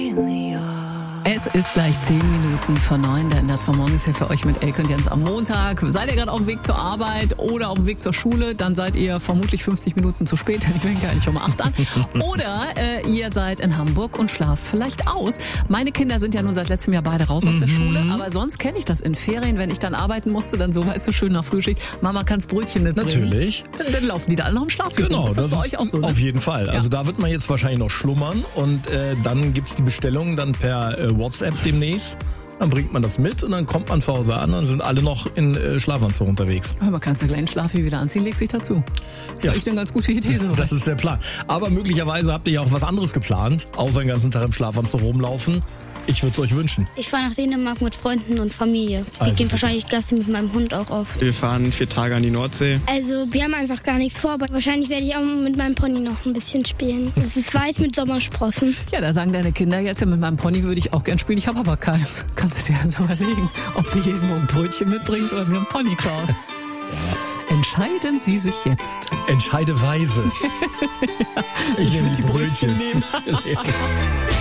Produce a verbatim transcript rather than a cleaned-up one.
Es ist gleich zehn Minuten vor neun. Der N D R zwei Morgen ist hier für euch mit Elke und Jens am Montag. Seid ihr gerade auf dem Weg zur Arbeit oder auf dem Weg zur Schule, dann seid ihr vermutlich fünfzig Minuten zu spät, denn ich fängt eigentlich um acht an. Oder äh, ihr seid in Hamburg und schlaft vielleicht aus. Meine Kinder sind ja nun seit letztem Jahr beide raus aus der Schule, aber sonst kenne ich das in Ferien, wenn ich dann arbeiten musste, dann so, weißt du, schön nach Frühschicht. Mama kann's Brötchen mitbringen. Natürlich. Dann, dann laufen die da alle noch im Schlafzimmer. Genau. Ist das, das bei ist euch auch so? Ne? Auf jeden Fall. Ja. Also da wird man jetzt wahrscheinlich noch schlummern und äh, dann gibt's die Bestellung dann per äh, WhatsApp demnächst. Dann bringt man das mit und dann kommt man zu Hause an und sind alle noch in äh, Schlafanzug unterwegs. Aber man kann es ja gleich in Schlafi wieder anziehen, legst dich dazu. Das Ja. ist echt eine ganz gute Idee. So. Das ist der Plan. Aber möglicherweise habt ihr ja auch was anderes geplant, außer den ganzen Tag im Schlafanzug rumlaufen. Ich würde es euch wünschen. Ich fahre nach Dänemark mit Freunden und Familie. Wir Also gehen bitte. wahrscheinlich Gassi mit meinem Hund auch oft. Wir fahren vier Tage an die Nordsee. Also wir haben einfach gar nichts vor, aber wahrscheinlich werde ich auch mit meinem Pony noch ein bisschen spielen. Es ist weiß mit Sommersprossen. Ja, da sagen deine Kinder jetzt, ja, mit meinem Pony würde ich auch gern spielen, ich habe aber keins. Kannst du dir also überlegen, ob du jeden Morgen ein Brötchen mitbringst oder mir ein Pony kaufst. Entscheiden Sie sich jetzt. Entscheide weise. Ich nehme würde die Brötchen nehmen. nehmen.